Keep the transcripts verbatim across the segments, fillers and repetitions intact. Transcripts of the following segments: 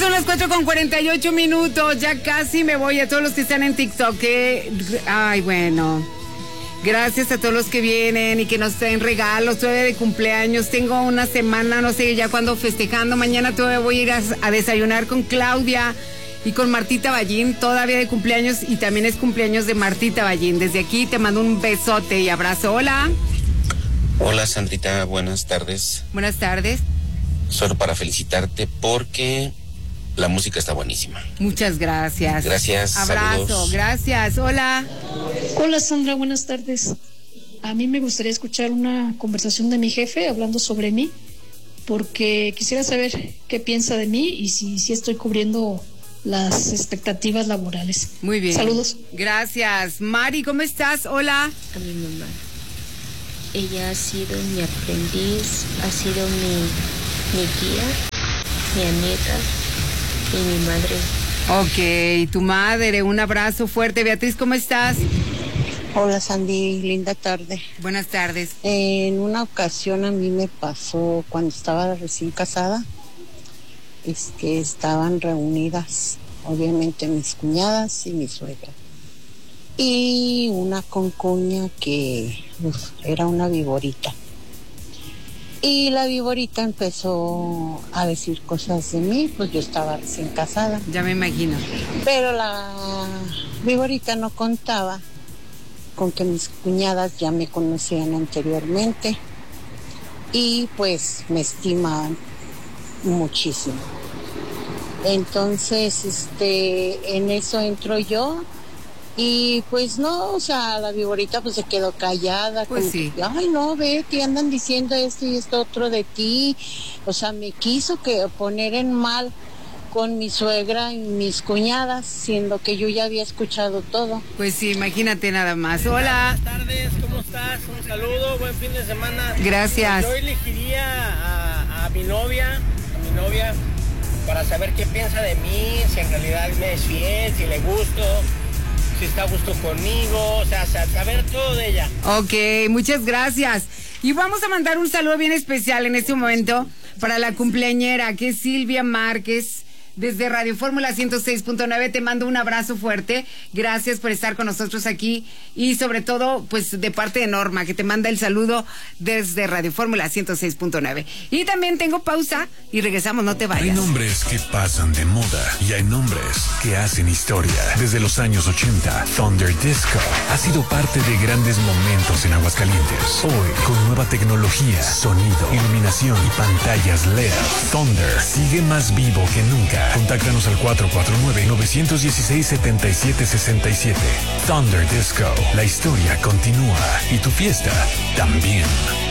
son las cuatro con cuarenta y ocho minutos, ya casi me voy. A todos los que están en TikTok, que... ay, bueno, gracias a todos los que vienen y que nos traen regalos, todavía de cumpleaños. Tengo una semana, no sé ya cuándo festejando. Mañana todavía voy a ir a, a desayunar con Claudia y con Martita Ballín, todavía de cumpleaños, y también es cumpleaños de Martita Ballín. Desde aquí te mando un besote y abrazo. Hola. Hola, Sandrita, buenas tardes. Buenas tardes. Solo para felicitarte porque la música está buenísima. Muchas gracias. Gracias. Abrazo, saludos. Gracias. Hola. Hola, Sandra, buenas tardes. A mí me gustaría escuchar una conversación de mi jefe hablando sobre mí, porque quisiera saber qué piensa de mí y si, si estoy cubriendo las expectativas laborales. Muy bien. Saludos. Gracias. Mari, ¿cómo estás? Hola. A mi mamá. Ella ha sido mi aprendiz, ha sido mi, mi guía, mi nieta y mi madre. Ok, tu madre, un abrazo fuerte. Beatriz, ¿cómo estás? Hola, Sandy, linda tarde. Buenas tardes. En una ocasión a mí me pasó cuando estaba recién casada, es que estaban reunidas, obviamente, mis cuñadas y mi suegra. Y una concuña que uf, era una viborita. Y la viborita empezó a decir cosas de mí, pues yo estaba recién casada. Ya me imagino. Pero la viborita no contaba con que mis cuñadas ya me conocían anteriormente y pues me estimaban muchísimo. Entonces, este, en eso entro yo. Y pues no, o sea, la viborita pues se quedó callada. Pues sí. Que, ay, no, ve, que andan diciendo esto y esto otro de ti. O sea, me quiso que poner en mal con mi suegra y mis cuñadas, siendo que yo ya había escuchado todo. Pues sí, imagínate nada más. Hola. Buenas tardes, ¿cómo estás? Un saludo, buen fin de semana. Gracias. Yo elegiría a, a mi novia, a mi novia, para saber qué piensa de mí, si en realidad me es fiel, si le gusto, si está a gusto conmigo, o sea, saber todo de ella. Ok, muchas gracias. Y vamos a mandar un saludo bien especial en este momento para la cumpleañera, que es Silvia Márquez, desde Radio Fórmula ciento seis punto nueve. Te mando un abrazo fuerte. Gracias por estar con nosotros aquí. Y sobre todo, pues de parte de Norma, que te manda el saludo desde Radio Fórmula ciento seis punto nueve. Y también tengo pausa y regresamos, no te vayas. Hay nombres que pasan de moda y hay nombres que hacen historia. Desde los años ochenta, Thunder Disco ha sido parte de grandes momentos en Aguascalientes. Hoy, con nueva tecnología, sonido, iluminación y pantallas L E D, Thunder sigue más vivo que nunca. Contáctanos al cuatro cuatro nueve, nueve uno seis, siete siete seis siete. Thunder Disco. La historia continúa y tu fiesta también.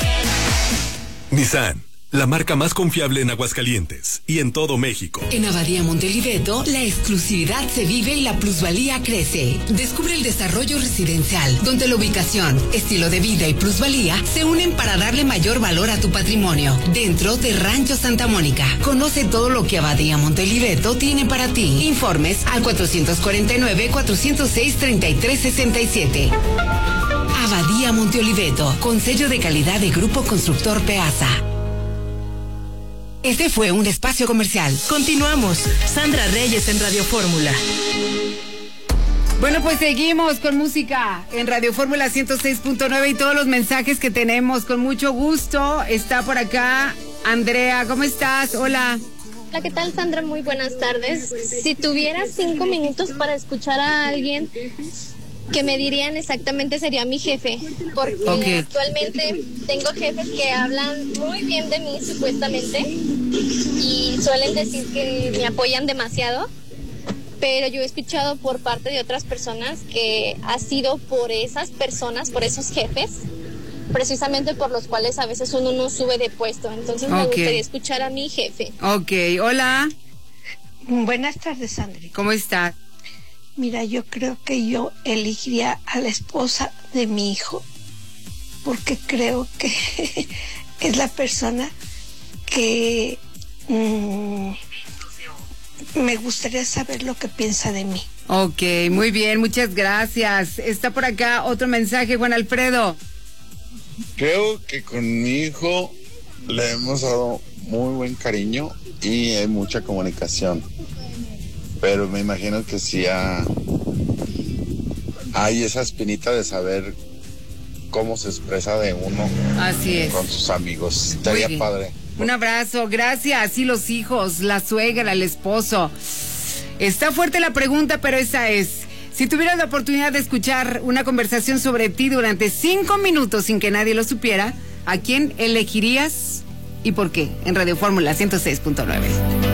Nissan, la marca más confiable en Aguascalientes y en todo México. En Abadía Monteliveto, la exclusividad se vive y la plusvalía crece. Descubre el desarrollo residencial, donde la ubicación, estilo de vida y plusvalía se unen para darle mayor valor a tu patrimonio. Dentro de Rancho Santa Mónica. Conoce todo lo que Abadía Monteliveto tiene para ti. Informes al cuatro cuatro nueve, cuatro cero seis, tres tres seis siete. Abadía Monteoliveto, con sello de calidad de Grupo Constructor Peasa. Este fue un espacio comercial. Continuamos. Sandra Reyes en Radio Fórmula. Bueno, pues seguimos con música en Radio Fórmula ciento seis punto nueve y todos los mensajes que tenemos. Con mucho gusto está por acá Andrea. ¿Cómo estás? Hola. Hola, ¿qué tal, Sandra? Muy buenas tardes. Si tuvieras cinco minutos para escuchar a alguien que me dirían exactamente, sería mi jefe, porque okay. Actualmente tengo jefes que hablan muy bien de mí supuestamente y suelen decir que me apoyan demasiado, pero yo he escuchado por parte de otras personas que ha sido por esas personas, por esos jefes, precisamente por los cuales a veces uno no sube de puesto. Entonces okay. Me gustaría escuchar a mi jefe. Ok, hola. Buenas tardes, Sandri. ¿Cómo estás? Mira, yo creo que yo elegiría a la esposa de mi hijo, porque creo que es la persona que mmm, me gustaría saber lo que piensa de mí. Ok, muy bien, muchas gracias. Está por acá otro mensaje, Juan Alfredo. Creo que con mi hijo le hemos dado muy buen cariño y hay mucha comunicación. pero me imagino que sí ha, hay esa espinita de saber cómo se expresa de uno. Así es. Con sus amigos. Estaría padre. Un abrazo, gracias. Y los hijos, la suegra, el esposo. Está fuerte la pregunta, pero esa es. Si tuvieras la oportunidad de escuchar una conversación sobre ti durante cinco minutos sin que nadie lo supiera, ¿a quién elegirías y por qué? En Radio Fórmula ciento seis punto nueve.